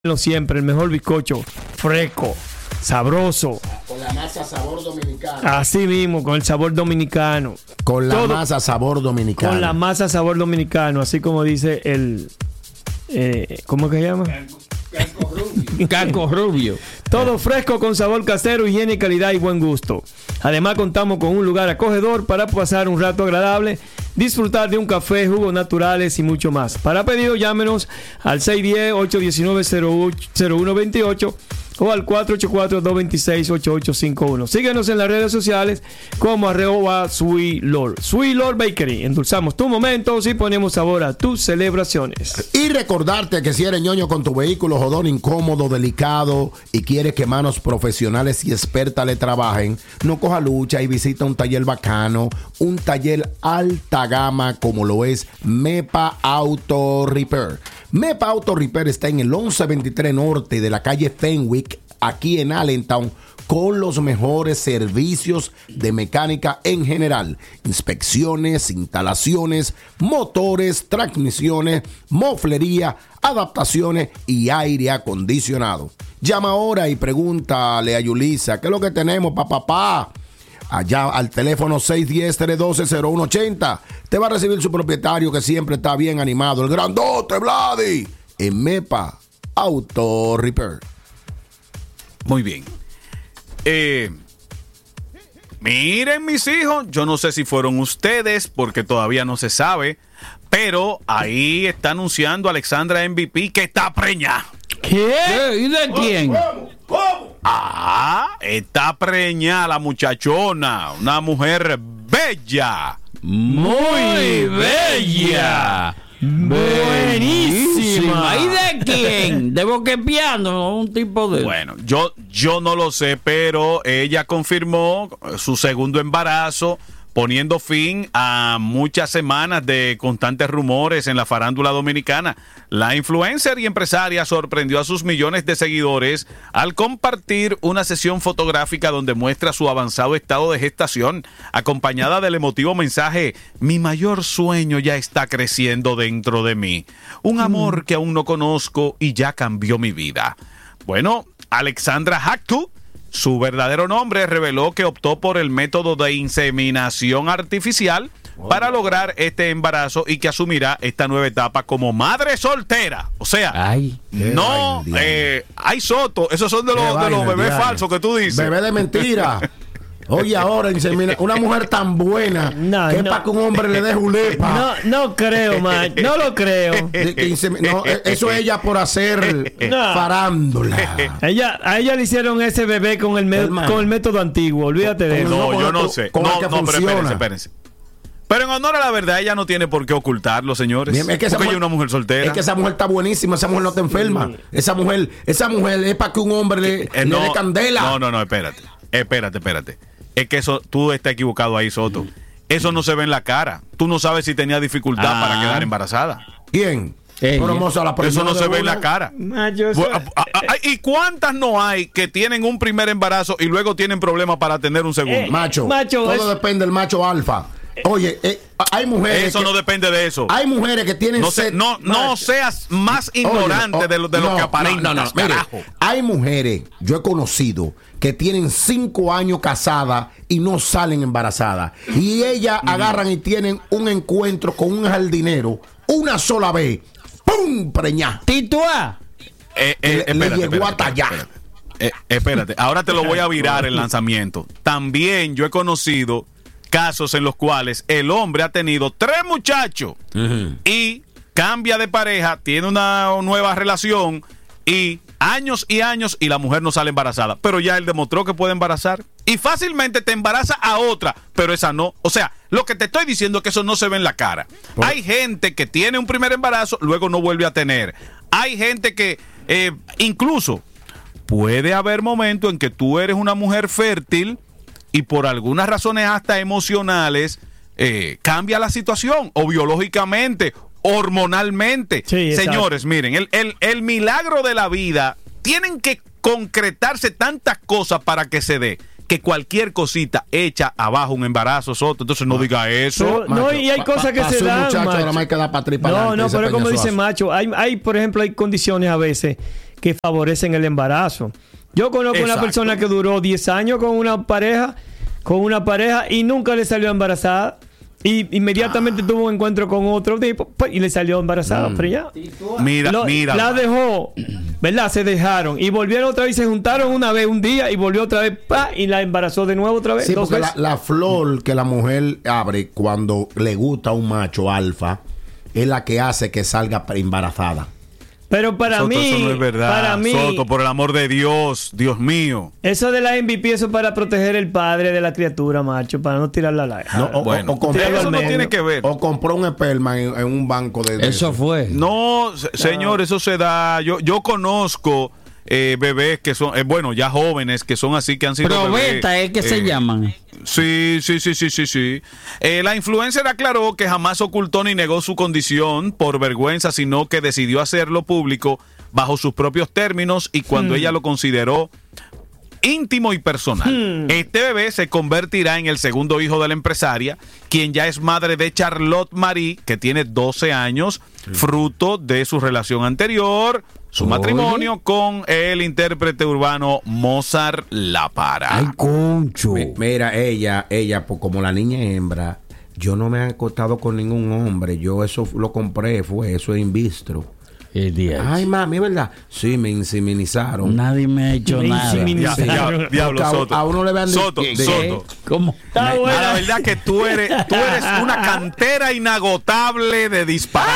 Siempre el mejor bizcocho, fresco, sabroso. Con la masa sabor dominicano. Así mismo, con el sabor dominicano. Con la masa sabor dominicano. Con la masa sabor dominicano, así como dice el... ¿cómo que se llama? Caco Rubio. Todo fresco con sabor casero, higiene, calidad y buen gusto. Además contamos con un lugar acogedor para pasar un rato agradable, disfrutar de un café, jugos naturales y mucho más. Para pedido llámenos al 610-819-0128 o al 484-226-8851. Síguenos en las redes sociales como @SweetLord. Sweet Lord Bakery. Endulzamos tus momentos y ponemos sabor a tus celebraciones. Y recordarte que si eres ñoño con tu vehículo, jodón, incómodo, delicado y quieres que manos profesionales y expertas le trabajen, no coja lucha y visita un taller bacano, un taller alta gama como lo es Mepa Auto Repair. Mepa Auto Repair está en el 1123 Norte de la calle Fenwick, aquí en Allentown, con los mejores servicios de mecánica en general. Inspecciones, instalaciones, motores, transmisiones, moflería, adaptaciones y aire acondicionado. Llama ahora y pregúntale a Yulisa, ¿qué es lo que tenemos, papá? Allá al teléfono 610-312-0180. Te va a recibir su propietario, que siempre está bien animado, el grandote Vladi, en Mepa Auto Repair. Muy bien. Miren, mis hijos, yo no sé si fueron ustedes, porque todavía no se sabe, pero ahí está anunciando Alexandra MVP que está preñada. ¿Qué? ¿Y de quién? ¿Cómo? Está preñada la muchachona, una mujer bella. Muy bella. Buenísima. ¿Y de quién? ¿De Boquepiano? Un tipo de... Bueno, yo no lo sé, pero ella confirmó su segundo embarazo, poniendo fin a muchas semanas de constantes rumores en la farándula dominicana. La influencer y empresaria sorprendió a sus millones de seguidores al compartir una sesión fotográfica donde muestra su avanzado estado de gestación, acompañada del emotivo mensaje: mi mayor sueño ya está creciendo dentro de mí. Un amor que aún no conozco y ya cambió mi vida. Bueno, Alexandra Hactu, su verdadero nombre, reveló que optó por el método de inseminación artificial para lograr este embarazo y que asumirá esta nueva etapa como madre soltera. O sea, hay Soto, esos son de los bebés falsos que tú dices. Bebé de mentira. Oye, ahora una mujer tan buena que es para que un hombre le dé julepa. No creo, man. No lo creo. Eso es ella por hacer farándula. A ella le hicieron ese bebé con el método antiguo. Olvídate de eso. No, yo no sé. No, pero espérense. Pero en honor a la verdad, ella no tiene por qué ocultarlo, señores. Es que porque ella es una mujer soltera. Es que esa mujer está buenísima, esa mujer no te enferma. Esa mujer es para que un hombre le dé candela. No, espérate. Es que eso, tú estás equivocado ahí, Soto. Eso no se ve en la cara. Tú no sabes si tenía dificultad para quedar embarazada. ¿Quién? Eso no se ve en la cara. ¿Y cuántas no hay que tienen un primer embarazo y luego tienen problemas para tener un segundo? Macho, todo depende del macho alfa. Oye, hay mujeres. Eso no depende de eso. Hay mujeres que tienen. No seas más ignorante de lo que aparenta. Mire, hay mujeres, yo he conocido, que tienen 5 años casadas y no salen embarazadas. Y ellas agarran y tienen un encuentro con un jardinero una sola vez. ¡Pum! Preñá. ¡Tituá! Le llegó hasta allá. Espérate, ahora te lo voy a virar el lanzamiento. También yo he conocido casos en los cuales el hombre ha tenido 3 muchachos y cambia de pareja, tiene una nueva relación y años y la mujer no sale embarazada, pero ya él demostró que puede embarazar y fácilmente te embaraza a otra, pero esa no. O sea, lo que te estoy diciendo es que eso no se ve en la cara. Hay gente que tiene un primer embarazo, luego no vuelve a tener. Hay gente que incluso puede haber momentos en que tú eres una mujer fértil y por algunas razones hasta emocionales cambia la situación, o biológicamente, hormonalmente. Sí, señores, miren, el milagro de la vida, tienen que concretarse tantas cosas para que se dé, que cualquier cosita echa abajo un embarazo, Soto. Entonces no diga eso. No, y hay cosas que se dan, muchacho, ahora más que da para no, pero como dice Macho, hay, por ejemplo, hay condiciones a veces que favorecen el embarazo. Yo conozco una persona que duró 10 años con una pareja y nunca le salió embarazada. Y inmediatamente tuvo un encuentro con otro tipo y le salió embarazada. Pero ya. Mira. La dejó, ¿verdad? Se dejaron y volvieron otra vez, se juntaron una vez, un día, y volvió otra vez, y la embarazó de nuevo otra vez. Sí, porque la flor que la mujer abre cuando le gusta a un macho alfa es la que hace que salga embarazada. Pero para Soto, mí, eso no es verdad. para mí, Soto, por el amor de Dios, Dios mío. eso de la MVP, eso es para proteger el padre de la criatura, macho, para no tirarla al aire. No, Bueno, compró, eso no tiene que ver. O compró un esperma en un banco de Eso fue. No, señor, eso se da. Yo conozco bebés que son, bueno, ya jóvenes que son así, que han sido Probeta bebés, es que se llaman. Sí. La influencer aclaró que jamás ocultó ni negó su condición por vergüenza, sino que decidió hacerlo público bajo sus propios términos y cuando ella lo consideró íntimo y personal. Este bebé se convertirá en el segundo hijo de la empresaria, quien ya es madre de Charlotte Marie, que tiene 12 años, fruto de su relación anterior, su matrimonio con el intérprete urbano Mozart La Para. Ay, concho. Mira, ella, pues, como la niña hembra, yo no me he acostado con ningún hombre. Yo eso lo compré, eso es in vitro. Ay, mami, ¿verdad? Sí, me inseminizaron. Nadie me ha hecho nada. Diablo, Soto. A uno le vean Soto. ¿Cómo? Está buena. La verdad que tú eres una cantera inagotable de disparate.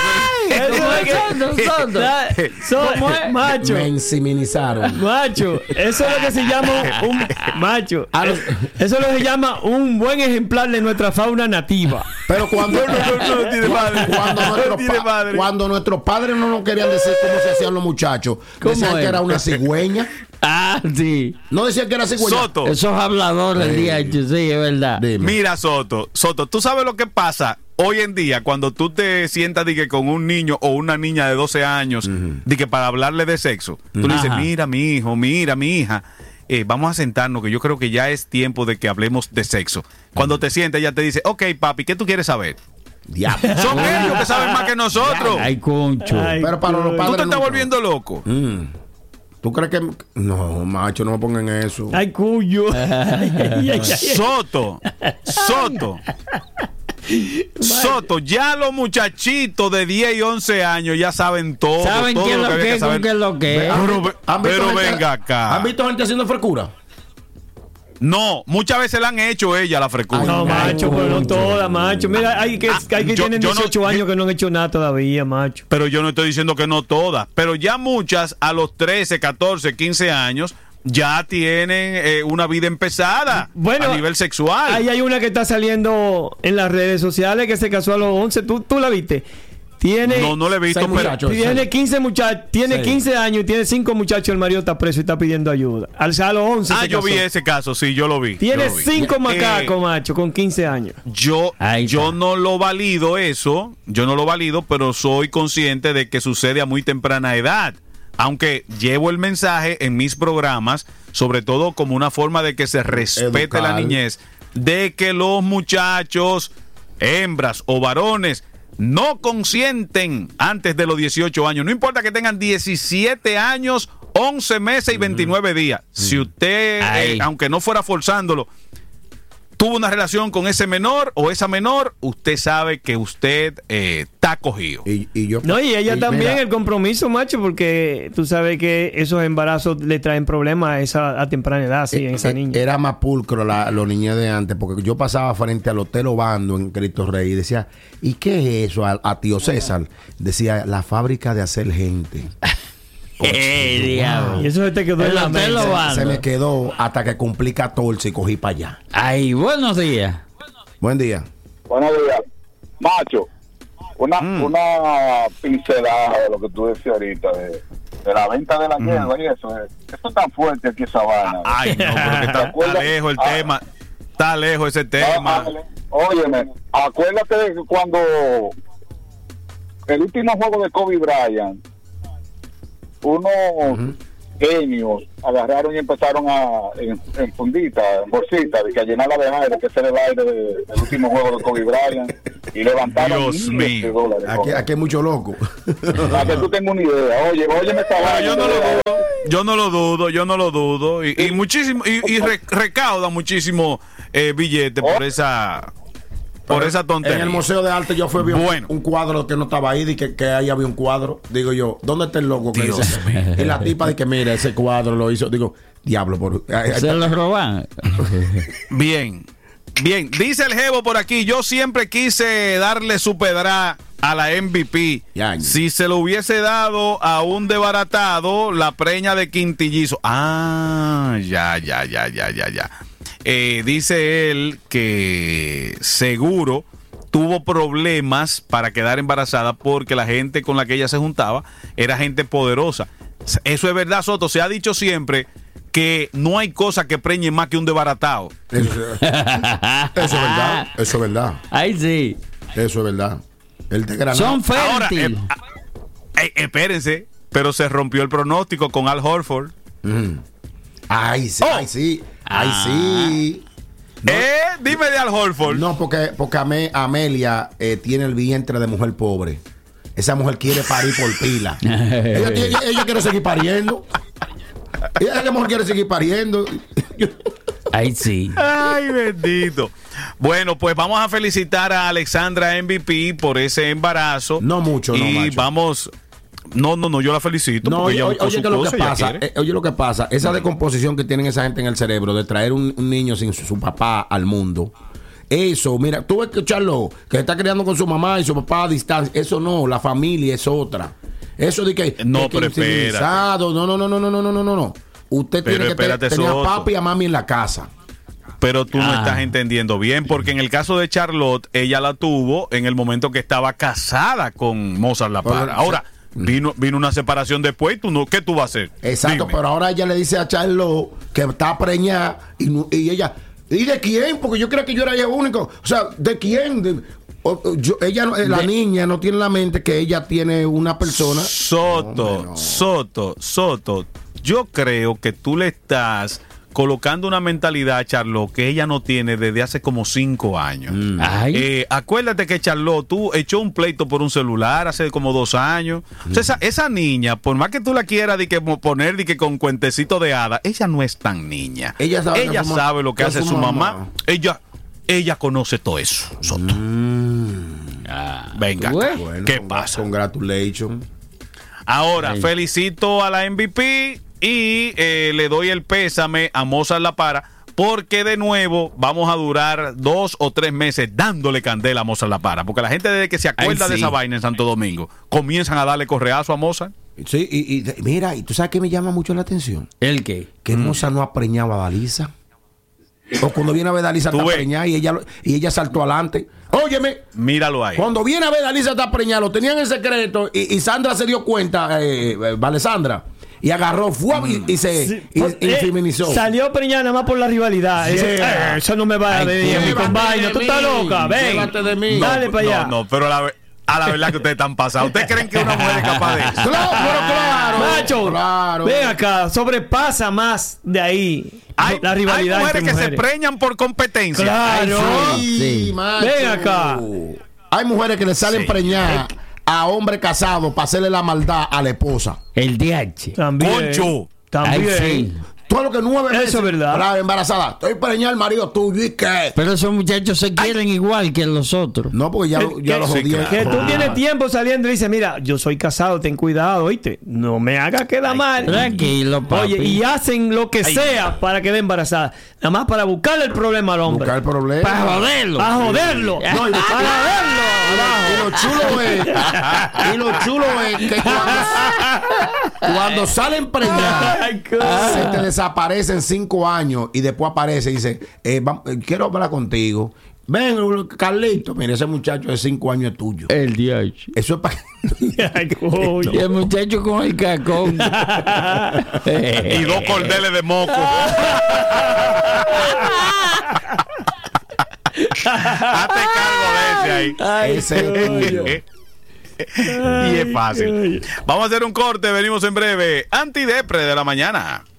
¿Cómo es? Macho. Me inseminizaron. Macho, eso es lo que se llama un macho. Eso es lo que se llama un buen ejemplar de nuestra fauna nativa. Pero cuando No tiene madre. Cuando nuestros padres no nos querían decir cómo se hacían los muchachos, decían que era una cigüeña. Ah, sí. No decían que era cigüeña. Soto. Esos habladores, sí, es verdad. Dime. Mira, Soto, ¿tú sabes lo que pasa hoy en día cuando tú te sientas con un niño o una niña de 12 años para hablarle de sexo? Tú le dices, mira, mi hijo, mira, mi hija, vamos a sentarnos, que yo creo que ya es tiempo de que hablemos de sexo. Cuando te sientas, ella te dice, ok, papi, ¿qué tú quieres saber? Diablo. Son ellos que saben más que nosotros. Ay, concho. Pero para los padres Tú te estás no. volviendo loco. ¿Tú crees que.? No, macho, no me pongan eso. Ay, cuyo. Soto, ya los muchachitos de 10 y 11 años ya saben todo. ¿Saben todo qué es lo había que es, saber. con qué es lo que es? Pero venga acá. ¿Han visto gente haciendo frecura? No, muchas veces la han hecho ella la frecura. No, macho, pero no todas, macho. Mira, hay que tienen 18 años que no han hecho nada todavía, macho. Pero yo no estoy diciendo que no todas. Pero ya muchas a los 13, 14, 15 años ya tienen una vida empezada a nivel sexual. Ahí hay una que está saliendo en las redes sociales que se casó a los 11. ¿Tú la viste? No le he visto, pero tiene 15 muchachos, tiene 15 años y tiene 5 muchachos. El marido está preso y está pidiendo ayuda. A los 11 se yo casó. vi ese caso, sí, yo lo vi. Tiene 5 macacos, macho, con 15 años. Yo no lo valido eso, pero soy consciente de que sucede a muy temprana edad. Aunque llevo el mensaje en mis programas, sobre todo como una forma de que se respete la niñez, de que los muchachos, hembras o varones, no consienten antes de los 18 años. No importa que tengan 17 años, 11 meses y 29 días. Si usted, aunque no fuera forzándolo, tuvo una relación con ese menor o esa menor, usted sabe que usted está cogido. Y ella también, mira, el compromiso, macho, porque tú sabes que esos embarazos le traen problemas a temprana edad, sí, en esa niña. Era más pulcro los niños de antes, porque yo pasaba frente al Hotel Obando en Cristo Rey y decía, ¿y qué es eso? A tío César decía, la fábrica de hacer gente. Y eso se te quedó en la mente. Se me quedó hasta que cumplí 14 y cogí para allá. Ay, buenos días. Buen día. Buenos días. Macho, una pincelada de lo que tú decías ahorita de la venta de la hierba y eso. Esto es tan fuerte aquí esa vaina. Ay, no, pero que está lejos el tema. Está lejos ese tema. Óyeme, acuérdate de que cuando el último juego de Kobe Bryant, unos genios agarraron y empezaron en fundita, en bolsita, de que a llenarla de aire, que ese era el aire del último juego de Kobe Bryant. y levantaron Dios miles de mío. dólares. Aquí hay mucho loco. Para que tú tengas una idea. Óyeme esta Pero vaina. yo no lo dudo. Y muchísimo, y recauda muchísimo billete por esa tontería. En el Museo de Arte yo fui a ver Bueno. un cuadro que no estaba ahí, de que ahí había un cuadro. Digo yo, ¿dónde está el loco? Que Dios dice? Y la tipa de que mira, ese cuadro lo hizo. Digo, diablo, Se lo roban. Bien, dice el jevo por aquí, yo siempre quise darle su pedra a la MVP. Ya. Si se lo hubiese dado a un desbaratado, la preña de Quintillizo. Ya. Dice él que seguro tuvo problemas para quedar embarazada porque la gente con la que ella se juntaba era gente poderosa. Eso es verdad, Soto. Se ha dicho siempre que no hay cosa que preñe más que un desbaratado. Eso es verdad. Eso es verdad. Ahí sí. Eso es verdad. El de Granada. Son Ahora, fértiles. espérense, pero se rompió el pronóstico con Al Horford. Ay, sí, Oh. ay, sí. Ay, sí. Dime de Al Horford. No, porque Amelia tiene el vientre de mujer pobre. Esa mujer quiere parir por pila. ella quiere seguir pariendo. Esa mujer quiere seguir pariendo. Ahí sí. Ay, bendito. Bueno, pues vamos a felicitar a Alexandra MVP por ese embarazo. No mucho, no, y macho. vamos. No, yo la felicito. No, porque oye, ella buscó oye su que lo cosa, que ella pasa, quiere. oye lo que pasa, esa decomposición que tienen esa gente en el cerebro de traer un niño sin su papá al mundo. Eso, mira, tú ves que Charlo, que se está criando con su mamá y su papá a distancia, eso no, la familia es otra. Eso de que No, que pero espérate. civilizado, no. Usted Pero tiene que espérate, tener a Soto. papi y a mami en la casa. Pero tú no estás entendiendo bien, porque en el caso de Charlotte, ella la tuvo en el momento que estestaba casada con Mozart La Para. Pero, Ahora, vino una separación después, ¿qué tú vas a hacer? Exacto, Dime. pero ahora ella le dice a Charlo que está preñada y ella, ¿y de quién? Porque yo creo que yo era el único. O sea, ¿de quién? La niña no tiene en la mente que ella tiene una persona. Soto. Yo creo que tú le estás colocando una mentalidad a Charlotte que ella no tiene desde hace como 5 años. Ay. Acuérdate que Charlotte, tú echó un pleito por un celular hace como 2 años. O sea, esa niña, por más que tú la quieras poner con cuentecito de hada, ella no es tan niña. Ella sabe lo que hace su mamá. Ella conoce todo eso, Soto. Venga, Bueno, ¿qué pasa? Congratulations. Ahora, felicito a la MVP y le doy el pésame a Mozart La Para, porque de nuevo vamos a durar 2 o 3 meses dándole candela a Mozart La Para, porque la gente desde que se acuerda de esa vaina en Santo Domingo, comienzan a darle correazo a Mozart. Sí, y mira, ¿y tú sabes qué me llama mucho la atención? ¿El qué? Que Mozart no ha preñado a Dalisa. O cuando viene a ver Dalisa está preñada y ella saltó adelante. Óyeme, Míralo ahí. cuando viene a ver Dalisa está preñada, lo tenían en secreto y Sandra se dio cuenta, vale Sandra, y agarró, y se feminizó. Salió preñada nada más por la rivalidad. Eso no me va a venir a mí con vaina. Tú estás loca, ven. Llévate de mí. Dale para allá. No, pero a la verdad que ustedes están pasados. ¿Ustedes creen que una mujer es capaz de eso? Claro. Macho, Claro. ven acá, sobrepasa más de ahí la rivalidad. Hay mujeres entre que se preñan por competencia. Claro. Sí, Sí. macho. Ven acá. Hay mujeres que le salen preñadas a hombres casados para hacerle la maldad a la esposa. El DH. También. Concho. También. Ay, sí. Todo lo que 9 meses. Eso es verdad. La embarazada. Estoy preñada al marido tuyo y qué. Pero esos muchachos se quieren igual que los otros. No, porque ya lo sí, jodí. claro. Que tú tienes tiempo saliendo y dices, mira, yo soy casado, ten cuidado, oíste. No me hagas quedar mal. Tranquilo, papi. Oye, y hacen lo que sea para quedar embarazada. Nada más para buscarle el problema al hombre. Buscar el problema. Para joderlo. Para joderlo. No, y Para joderlo. y lo chulo es que cuando salen preñadas Ay, coño. se te desaparecen 5 años y después aparece y dice, quiero hablar contigo. Ven, Carlito, mira, ese muchacho de 5 años es tuyo. El DH. Eso es para Ay, coño. Y el muchacho con el cacón. Y 2 cordeles de moco. Hazte cargo de ese ahí. Ay, coño. Y es fácil. Vamos a hacer un corte, venimos en breve. Antidepre de la mañana.